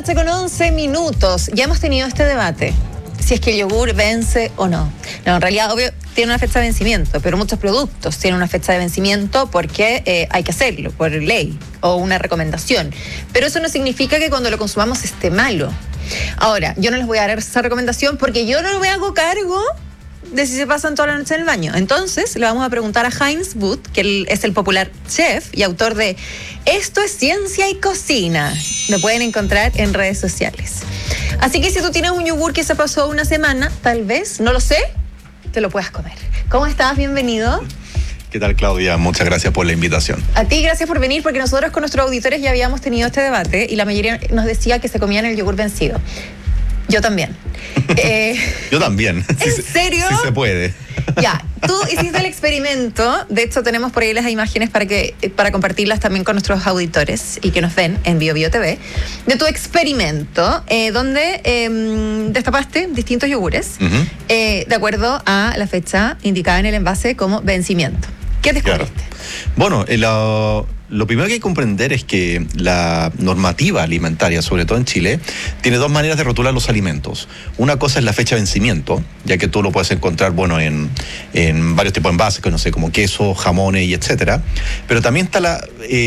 8:11. Ya hemos tenido este debate, si es que el yogur vence o no. No, en realidad, obvio, tiene una fecha de vencimiento, pero muchos productos tienen una fecha de vencimiento porque hay que hacerlo, por ley o una recomendación. Pero eso no significa que cuando lo consumamos esté malo. Ahora, yo no les voy a dar esa recomendación porque yo no me hago cargo de si se pasan toda la noche en el baño. Entonces, le vamos a preguntar a Heinz Booth, que él es el popular chef y autor de Esto es Ciencia y Cocina. Lo pueden encontrar en redes sociales. Así que si tú tienes un yogur que se pasó una semana, tal vez, no lo sé, te lo puedas comer. ¿Cómo estás? Bienvenido. ¿Qué tal, Claudia? Muchas gracias por la invitación. A ti, gracias por venir, porque nosotros con nuestros auditores ya habíamos tenido este debate y la mayoría nos decía que se comían el yogur vencido. Yo también. Yo también. ¿En serio? Sí se puede. Ya, tú hiciste el experimento. De hecho, tenemos por ahí las imágenes para compartirlas también con nuestros auditores y que nos ven en BioBio TV, de tu experimento, donde destapaste distintos yogures, de acuerdo a la fecha indicada en el envase como vencimiento. ¿Qué descubriste? Claro. Bueno, lo primero que hay que comprender es que la normativa alimentaria, sobre todo en Chile, tiene dos maneras de rotular los alimentos. Una cosa es la fecha de vencimiento, ya que tú lo puedes encontrar, bueno, en varios tipos de envases, que no sé, como queso, jamones y etcétera. Pero también está la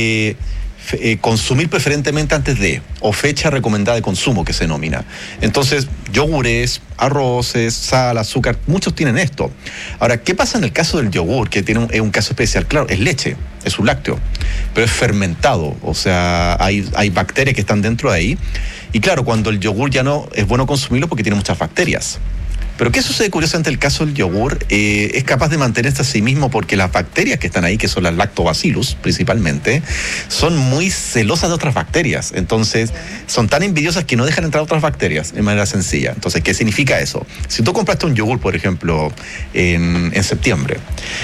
consumir preferentemente antes de, o fecha recomendada de consumo, que se denomina. Entonces, yogures, arroces, sal, azúcar, muchos tienen esto. Ahora, ¿qué pasa en el caso del yogur, que es un caso especial? Claro, es leche, es un lácteo, pero es fermentado, o sea, hay bacterias que están dentro de ahí. Y claro, cuando el yogur ya no es bueno consumirlo porque tiene muchas bacterias. Pero ¿qué sucede curiosamente en el caso del yogur? Es capaz de mantenerse a sí mismo porque las bacterias que están ahí, que son las lactobacillus principalmente, son muy celosas de otras bacterias. Entonces, son tan envidiosas que no dejan entrar otras bacterias de manera sencilla. Entonces, ¿qué significa eso? Si tú compraste un yogur, por ejemplo, en septiembre,